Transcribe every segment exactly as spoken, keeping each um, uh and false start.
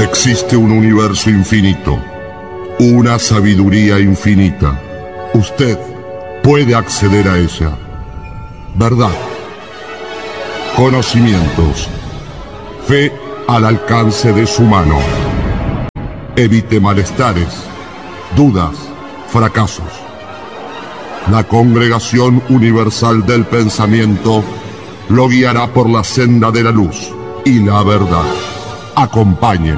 Existe un universo infinito, una sabiduría infinita. Usted puede acceder a ella. Verdad, conocimientos, fe al alcance de su mano. Evite malestares, dudas, fracasos. La Congregación Universal del Pensamiento lo guiará por la senda de la luz y la verdad. Acompáñenos.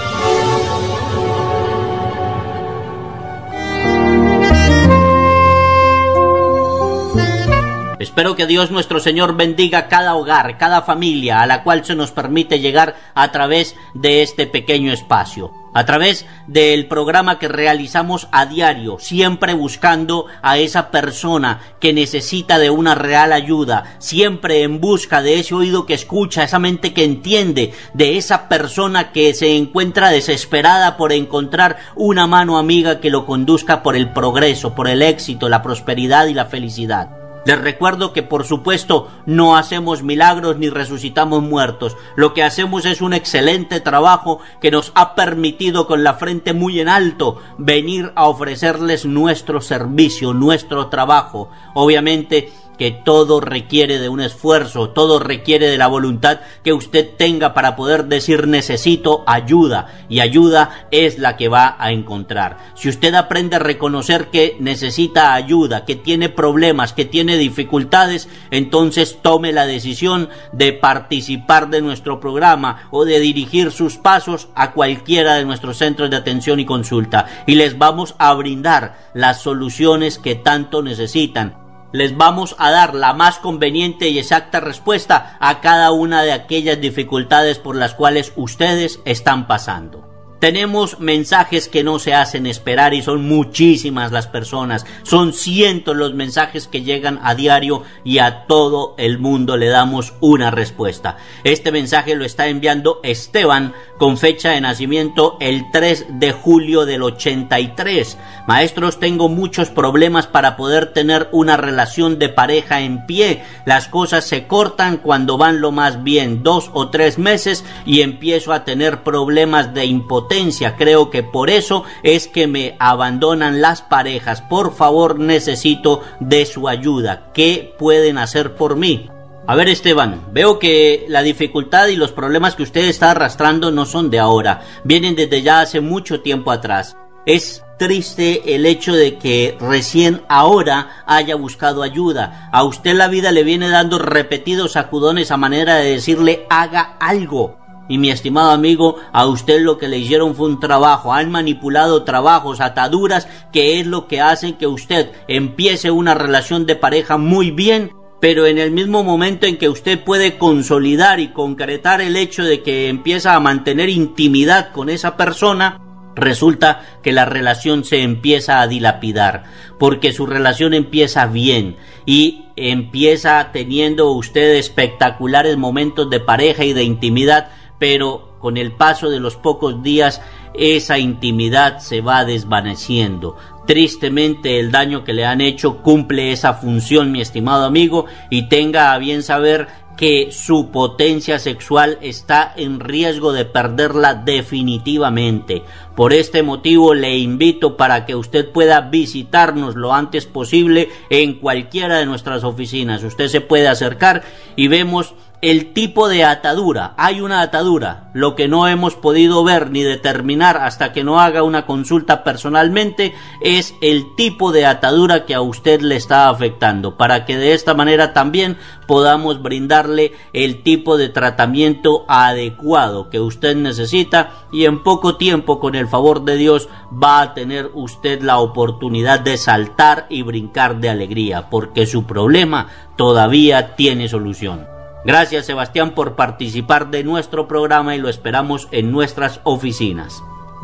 Espero que Dios nuestro Señor bendiga cada hogar, cada familia a la cual se nos permite llegar a través de este pequeño espacio, a través del programa que realizamos a diario, siempre buscando a esa persona que necesita de una real ayuda, siempre en busca de ese oído que escucha, esa mente que entiende, de esa persona que se encuentra desesperada por encontrar una mano amiga que lo conduzca por el progreso, por el éxito, la prosperidad y la felicidad. Les recuerdo que por supuesto no hacemos milagros ni resucitamos muertos. Lo que hacemos es un excelente trabajo que nos ha permitido con la frente muy en alto venir a ofrecerles nuestro servicio, nuestro trabajo. Obviamente que todo requiere de un esfuerzo, todo requiere de la voluntad que usted tenga para poder decir necesito ayuda, y ayuda es la que va a encontrar. Si usted aprende a reconocer que necesita ayuda, que tiene problemas, que tiene dificultades, entonces tome la decisión de participar de nuestro programa o de dirigir sus pasos a cualquiera de nuestros centros de atención y consulta, y les vamos a brindar las soluciones que tanto necesitan. Les vamos a dar la más conveniente y exacta respuesta a cada una de aquellas dificultades por las cuales ustedes están pasando. Tenemos mensajes que no se hacen esperar y son muchísimas las personas, son cientos los mensajes que llegan a diario y a todo el mundo le damos una respuesta. Este mensaje lo está enviando Esteban con fecha de nacimiento el tres de julio del ochenta y tres. Maestros, tengo muchos problemas para poder tener una relación de pareja en pie. Las cosas se cortan cuando van lo más bien, dos o tres meses, y empiezo a tener problemas de impotencia. Creo que por eso es que me abandonan las parejas. Por favor, necesito de su ayuda. ¿Qué pueden hacer por mí? A ver, Esteban, veo que la dificultad y los problemas que usted está arrastrando no son de ahora, vienen desde ya hace mucho tiempo atrás. Es triste el hecho de que recién ahora haya buscado ayuda. A usted la vida le viene dando repetidos sacudones a manera de decirle haga algo. Y mi estimado amigo, a usted lo que le hicieron fue un trabajo, han manipulado trabajos, ataduras, que es lo que hacen que usted empiece una relación de pareja muy bien, pero en el mismo momento en que usted puede consolidar y concretar el hecho de que empieza a mantener intimidad con esa persona, resulta que la relación se empieza a dilapidar, porque su relación empieza bien y empieza teniendo usted espectaculares momentos de pareja y de intimidad, pero con el paso de los pocos días esa intimidad se va desvaneciendo. Tristemente el daño que le han hecho cumple esa función, mi estimado amigo, y tenga a bien saber que su potencia sexual está en riesgo de perderla definitivamente. Por este motivo le invito para que usted pueda visitarnos lo antes posible en cualquiera de nuestras oficinas. Usted se puede acercar y vemos el tipo de atadura. Hay una atadura. Lo que no hemos podido ver ni determinar hasta que no haga una consulta personalmente es el tipo de atadura que a usted le está afectando, para que de esta manera también podamos brindarle el tipo de tratamiento adecuado que usted necesita, y en poco tiempo, con el favor de Dios, va a tener usted la oportunidad de saltar y brincar de alegría, porque su problema todavía tiene solución. Gracias, Sebastián, por participar de nuestro programa y lo esperamos en nuestras oficinas.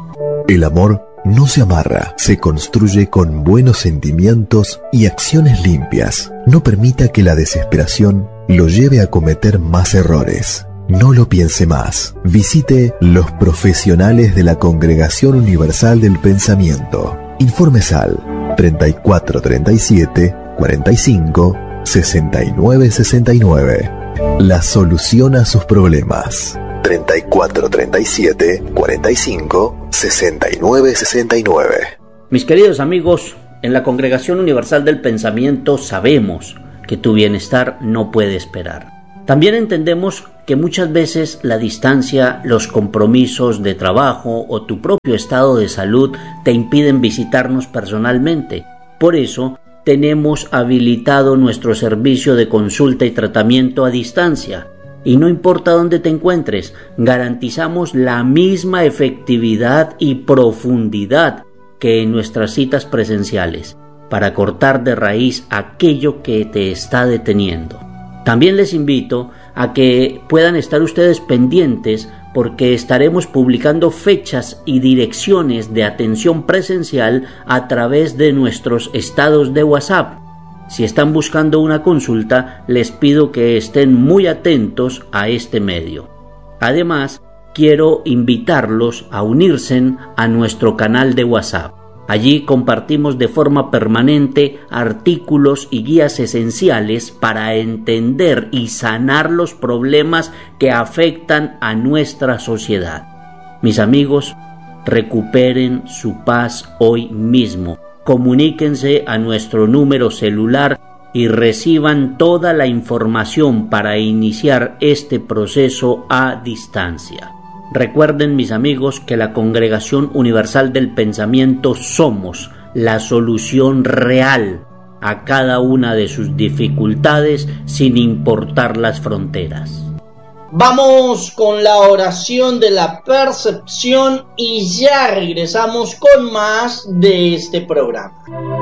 El amor no se amarra, se construye con buenos sentimientos y acciones limpias. No permita que la desesperación lo lleve a cometer más errores. No lo piense más. Visite los profesionales de la Congregación Universal del Pensamiento. Informes al treinta y cuatro treinta y siete cuarenta y cinco sesenta y nueve sesenta y nueve. La solución a sus problemas. treinta y cuatro treinta y siete cuarenta y cinco sesenta y nueve sesenta y nueve. Mis queridos amigos, en la Congregación Universal del Pensamiento sabemos que tu bienestar no puede esperar. También entendemos que muchas veces la distancia, los compromisos de trabajo o tu propio estado de salud te impiden visitarnos personalmente. Por eso, tenemos habilitado nuestro servicio de consulta y tratamiento a distancia. Y no importa dónde te encuentres, garantizamos la misma efectividad y profundidad que en nuestras citas presenciales, para cortar de raíz aquello que te está deteniendo. También les invito a que puedan estar ustedes pendientes porque estaremos publicando fechas y direcciones de atención presencial a través de nuestros estados de WhatsApp. Si están buscando una consulta, les pido que estén muy atentos a este medio. Además, quiero invitarlos a unirse a nuestro canal de WhatsApp. Allí compartimos de forma permanente artículos y guías esenciales para entender y sanar los problemas que afectan a nuestra sociedad. Mis amigos, recuperen su paz hoy mismo. Comuníquense a nuestro número celular y reciban toda la información para iniciar este proceso a distancia. Recuerden, mis amigos, que la Congregación Universal del Pensamiento somos la solución real a cada una de sus dificultades sin importar las fronteras. Vamos con la oración de la percepción y ya regresamos con más de este programa.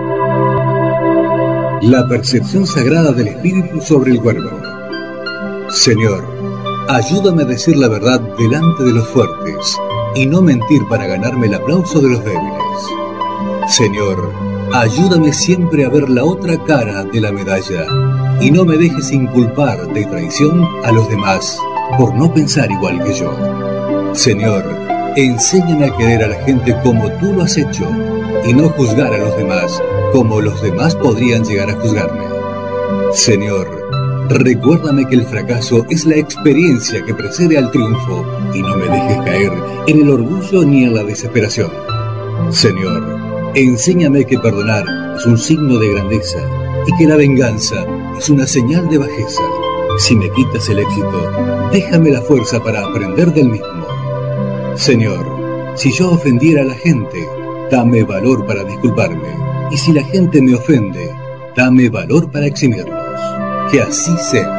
La percepción sagrada del espíritu sobre el cuerpo. Señor, ayúdame a decir la verdad delante de los fuertes y no mentir para ganarme el aplauso de los débiles. Señor, ayúdame siempre a ver la otra cara de la medalla y no me dejes inculpar de traición a los demás por no pensar igual que yo. Señor, enséñame a querer a la gente como tú lo has hecho y no juzgar a los demás como los demás podrían llegar a juzgarme. Señor, recuérdame que el fracaso es la experiencia que precede al triunfo y no me dejes caer en el orgullo ni en la desesperación. Señor, enséñame que perdonar es un signo de grandeza y que la venganza es una señal de bajeza. Si me quitas el éxito, déjame la fuerza para aprender del mismo. Señor, si yo ofendiera a la gente, dame valor para disculparme. Y si la gente me ofende, dame valor para eximirlos. Que así sea.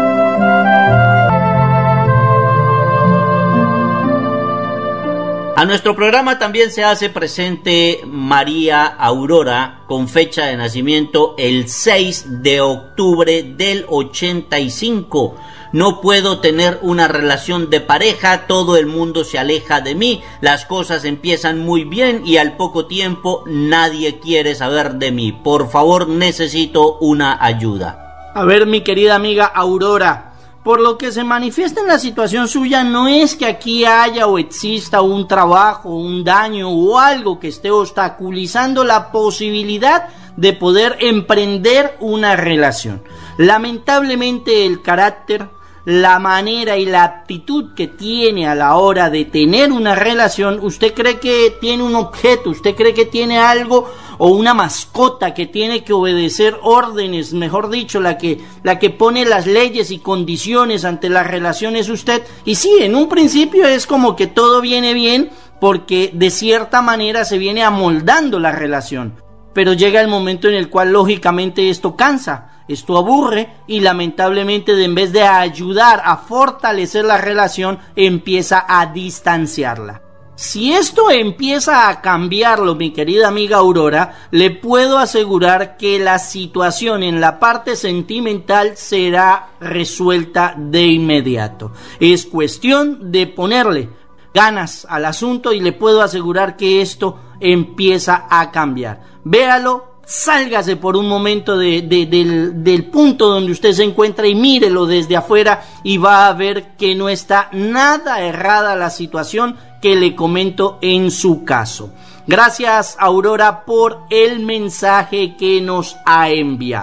A nuestro programa también se hace presente María Aurora, con fecha de nacimiento el seis de octubre del ochenta y cinco. No puedo tener una relación de pareja, todo el mundo se aleja de mí, las cosas empiezan muy bien y al poco tiempo nadie quiere saber de mí. Por favor, necesito una ayuda. A ver, mi querida amiga Aurora, por lo que se manifiesta en la situación suya, no es que aquí haya o exista un trabajo, un daño o algo que esté obstaculizando la posibilidad de poder emprender una relación. Lamentablemente el carácter, la manera y la actitud que tiene a la hora de tener una relación, usted cree que tiene un objeto, usted cree que tiene algo o una mascota que tiene que obedecer órdenes, mejor dicho, la que, la que pone las leyes y condiciones ante la relación es usted. Y sí, en un principio es como que todo viene bien porque de cierta manera se viene amoldando la relación, pero llega el momento en el cual lógicamente esto cansa. Esto aburre y lamentablemente en vez de ayudar a fortalecer la relación, empieza a distanciarla. Si esto empieza a cambiarlo, mi querida amiga Aurora, le puedo asegurar que la situación en la parte sentimental será resuelta de inmediato. Es cuestión de ponerle ganas al asunto y le puedo asegurar que esto empieza a cambiar. Véalo. Sálgase por un momento de, de, del, del punto donde usted se encuentra y mírelo desde afuera y va a ver que no está nada errada la situación que le comento en su caso. Gracias, Aurora, por el mensaje que nos ha enviado.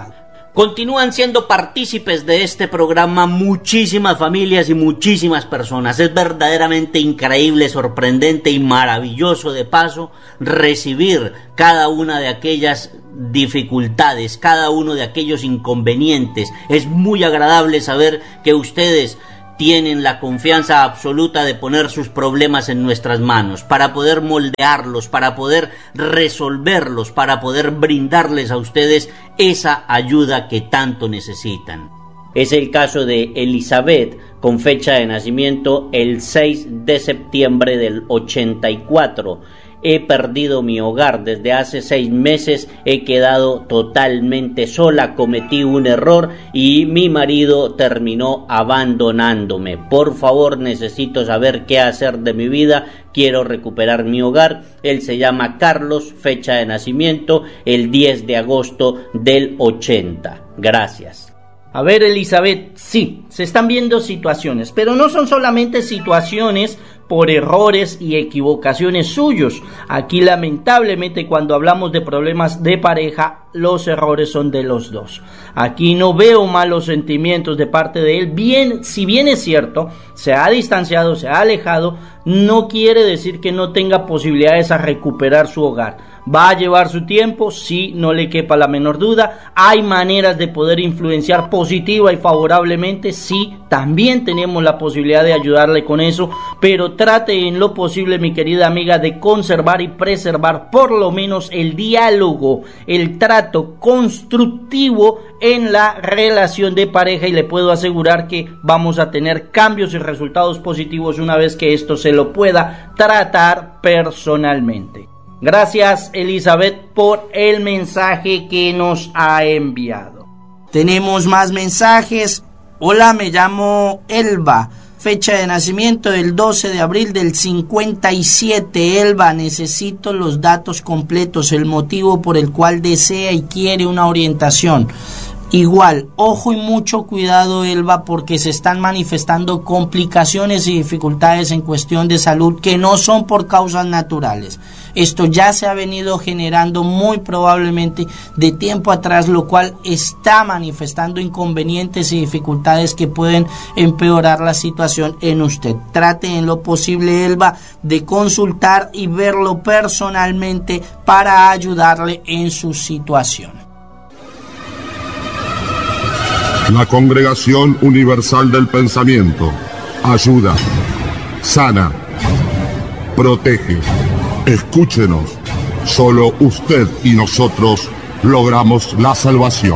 Continúan siendo partícipes de este programa muchísimas familias y muchísimas personas. Es verdaderamente increíble, sorprendente y maravilloso de paso recibir cada una de aquellas dificultades, cada uno de aquellos inconvenientes. Es muy agradable saber que ustedes tienen la confianza absoluta de poner sus problemas en nuestras manos, para poder moldearlos, para poder resolverlos, para poder brindarles a ustedes esa ayuda que tanto necesitan. Es el caso de Elizabeth, con fecha de nacimiento el seis de septiembre del ochenta y cuatro. He perdido mi hogar desde hace seis meses, he quedado totalmente sola, cometí un error y mi marido terminó abandonándome. Por favor, necesito saber qué hacer de mi vida, quiero recuperar mi hogar. Él se llama Carlos, fecha de nacimiento el diez de agosto del ochenta. Gracias. A ver, Elizabeth, sí, se están viendo situaciones, pero no son solamente situaciones por errores y equivocaciones suyos. Aquí, lamentablemente, cuando hablamos de problemas de pareja, los errores son de los dos. Aquí no veo malos sentimientos de parte de él. Bien, si bien es cierto, se ha distanciado, se ha alejado, no quiere decir que no tenga posibilidades a recuperar su hogar. Va a llevar su tiempo, sí, no le quepa la menor duda. Hay maneras de poder influenciar positiva y favorablemente, sí, también tenemos la posibilidad de ayudarle con eso, pero trate en lo posible, mi querida amiga, de conservar y preservar por lo menos el diálogo, el trato constructivo en la relación de pareja, y le puedo asegurar que vamos a tener cambios y resultados positivos una vez que esto se lo pueda tratar personalmente. Gracias, Elizabeth, por el mensaje que nos ha enviado. Tenemos más mensajes. Hola, me llamo Elba. Fecha de nacimiento el doce de abril del cincuenta y siete. Elba, necesito los datos completos, el motivo por el cual desea y quiere una orientación. Igual, ojo y mucho cuidado, Elba, porque se están manifestando complicaciones y dificultades en cuestión de salud que no son por causas naturales. Esto ya se ha venido generando muy probablemente de tiempo atrás, lo cual está manifestando inconvenientes y dificultades que pueden empeorar la situación en usted. Trate en lo posible, Elba, de consultar y verlo personalmente para ayudarle en su situación. La Congregación Universal del Pensamiento ayuda, sana, protege. Escúchenos, solo usted y nosotros logramos la salvación.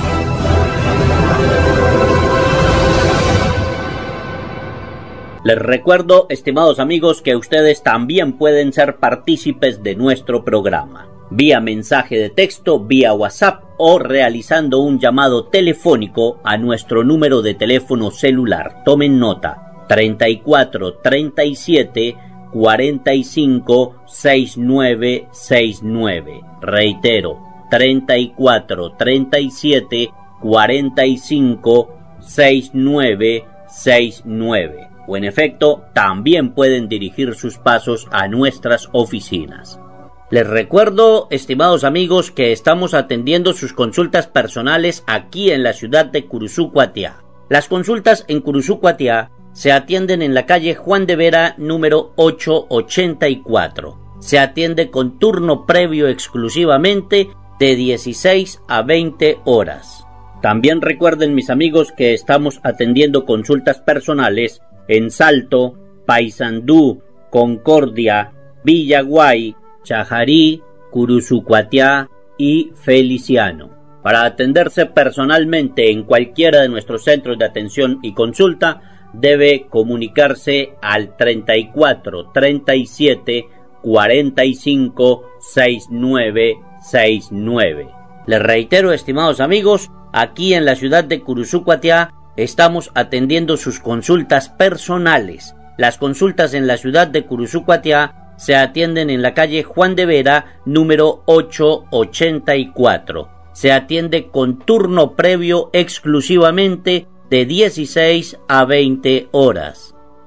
Les recuerdo, estimados amigos, que ustedes también pueden ser partícipes de nuestro programa, vía mensaje de texto, vía WhatsApp o realizando un llamado telefónico a nuestro número de teléfono celular. Tomen nota: treinta y cuatro, treinta y siete, cuarenta y cinco, sesenta y nueve sesenta y nueve. Reitero, treinta y cuatro, treinta y siete, cuarenta y cinco, sesenta y nueve sesenta y nueve. O en efecto, también pueden dirigir sus pasos a nuestras oficinas. Les recuerdo, estimados amigos, que estamos atendiendo sus consultas personales aquí en la ciudad de Curuzú-Cuatiá. Las consultas en Curuzú-Cuatiá se atienden en la calle Juan de Vera número ochocientos ochenta y cuatro. Se atiende con turno previo exclusivamente de dieciséis a veinte horas. También recuerden, mis amigos, que estamos atendiendo consultas personales en Salto, Paysandú, Concordia, Villaguay, Chajarí, Curuzú-Cuatiá y Feliciano. Para atenderse personalmente en cualquiera de nuestros centros de atención y consulta, debe comunicarse al treinta y cuatro, treinta y siete, cuarenta y cinco, sesenta y nueve sesenta y nueve. Les reitero, estimados amigos, aquí en la ciudad de Curuzú-Cuatiá estamos atendiendo sus consultas personales. Las consultas en la ciudad de Curuzú-Cuatiá se atienden en la calle Juan de Vera número ochocientos ochenta y cuatro. Se atiende con turno previo exclusivamente de dieciséis a veinte horas.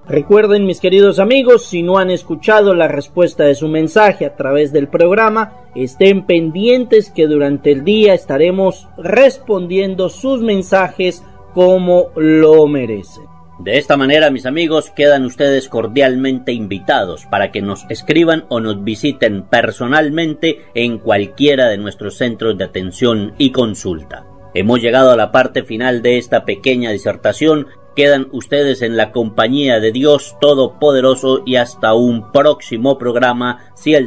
Recuerden, mis queridos amigos, si no han escuchado la respuesta de su mensaje a través del programa, estén pendientes que durante el día estaremos respondiendo sus mensajes como lo merecen. De esta manera, mis amigos, quedan ustedes cordialmente invitados para que nos escriban o nos visiten personalmente en cualquiera de nuestros centros de atención y consulta. Hemos llegado a la parte final de esta pequeña disertación. Quedan ustedes en la compañía de Dios Todopoderoso y hasta un próximo programa, si el